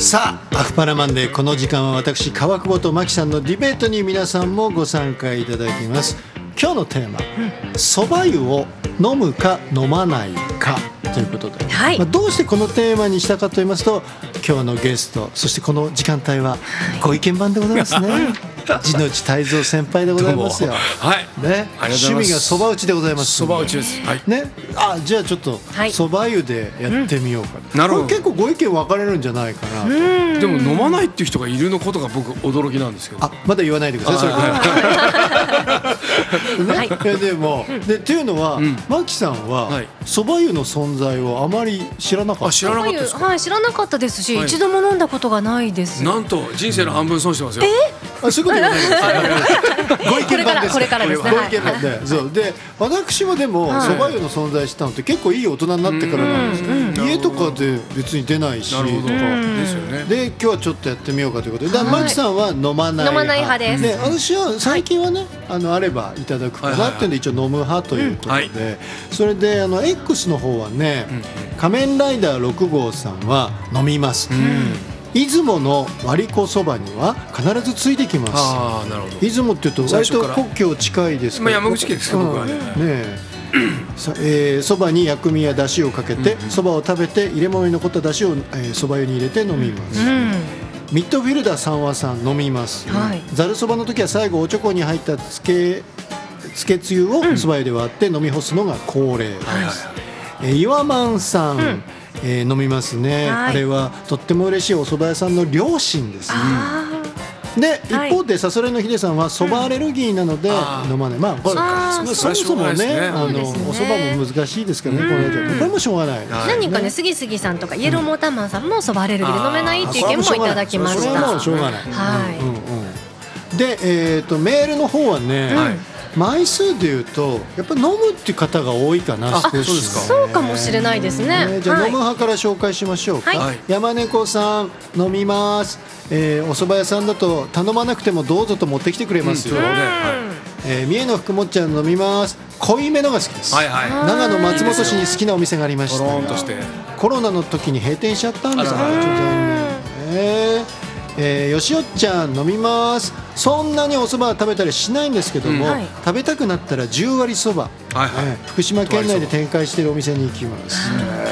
さあアフパラマンデー、この時間は私川久保とマキさんのディベートに皆さんもご参加いただきます。今日のテーマ、そば湯を飲むか飲まないかということで、 はい、 どうしてこのテーマにしたかと言いますと、今日のゲスト、そしてこの時間帯はご意見番でございますね。地の内泰造先輩でございますよ。 はい、 ね、趣味がそば打ちでございます。 そば打ちです。はい。 ね、じゃあちょっとそば湯でやってみようか。 なるほど。 これ結構ご意見分かれるんじゃないかなと。 でも飲まないっていう人がいるのことが僕驚きなんですけど。 まだ言わないでください。それからね、でもっていうのは、マキさんはそば湯の存在をあまり知らなかった。 知らなかったですか。 はい、知らなかったですし、一度も飲んだことがないです。 なんと人生の半分損してますよ。 そういうことじゃないです。ご意見番です。 これからですね。 ご意見番で、そうで、私もでもそば湯の存在したのって結構いい大人になってからなんですよ。家とかで別に出ないしとか。 ですよね。 で今日はちょっとやってみようかということで、マキさんは飲まない派です。 で、私は最近はね、あればいただくかなっていうんで一応飲む派ということで、それでX の方はね、仮面ライダー6号さんは飲みます。出雲の割り子そばには必ずついてきます。なるほど。出雲っていうと割と故郷近いですから。 山口県ですか、僕はね。 そばに薬味やだしをかけて、そばを食べて入れ物に残っただしをそば湯に入れて飲みます。ミッドフィルダーさんは飲みます。ざるそばの時は最後おちょこに入ったつけつゆをそば湯で割って飲み干すのが恒例です。岩満さん、飲みますね。あれはとっても嬉しいお蕎麦屋さんの両親です。で、一方でさそれのヒデさんは蕎麦アレルギーなので飲まない。そもそもね、お蕎麦も難しいですからね。これもしょうがない。 何人かね、杉杉さんとかイエローモーターマンさんも蕎麦アレルギーで飲めないっていう意見もいただきました。 それはもうしょうがない。で、メールの方はね、枚数でいうとやっぱり飲むっていう方が多いかな。少し。 そうかもしれないですね。 じゃあ飲む派から紹介しましょうか。山猫さん飲みます。お蕎麦屋さんだと頼まなくてもどうぞと持ってきてくれますよ。三重の福もっちゃん飲みます。濃いめのが好きです。長野松本市に好きなお店がありました。コロナの時に閉店しちゃったんです。よしおっちゃん飲みます。そんなにお蕎麦は食べたりしないんですけども、食べたくなったら10割そば、福島県内で展開しているお店に行きます。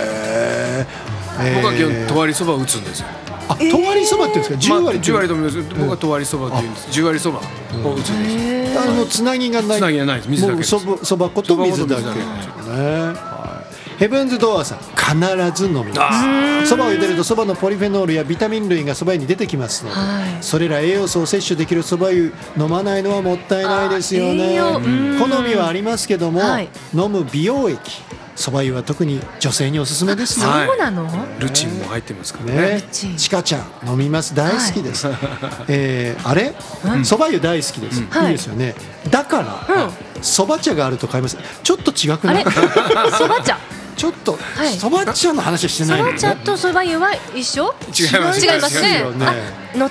僕は基本とわりそばを打つんですよ。 とわりそばって言うんですか。 10割と思います。僕はとわりそばって言うんです。10割そばを打つんです。 つなぎがない。 つなぎがないです。水だけです。 そば粉と水だけ。ヘブンズドアーさん必ず飲みます。そばを茹でるとそばのポリフェノールやビタミン類がそば湯に出てきますので、それら栄養素を摂取できるそば湯飲まないのはもったいないですよね。好みはありますけども、飲む美容液そば湯は特に女性におすすめですよ。 そうなの？ ルチンも入ってますからね。 ちかちゃん飲みます。大好きです。あれそば湯大好きです。いいですよね。だからそば茶があると買います。ちょっと違くない？ そば茶ちょっとそば茶の話はしてない。 そば茶とそば湯は一緒？ 違いますね。